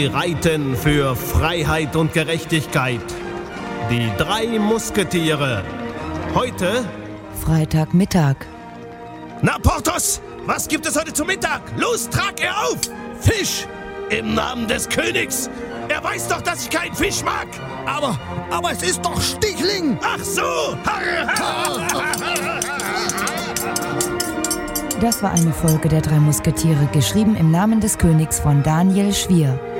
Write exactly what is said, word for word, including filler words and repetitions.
Sie reiten für Freiheit und Gerechtigkeit. Die drei Musketiere. Heute Freitagmittag. Na, Porthos, was gibt es heute zum Mittag? Los, trag er auf! Fisch! Im Namen des Königs! Er weiß doch, dass ich keinen Fisch mag! Aber, aber es ist doch Stichling! Ach so! Das war eine Folge der drei Musketiere, geschrieben im Namen des Königs von Daniel Schwier.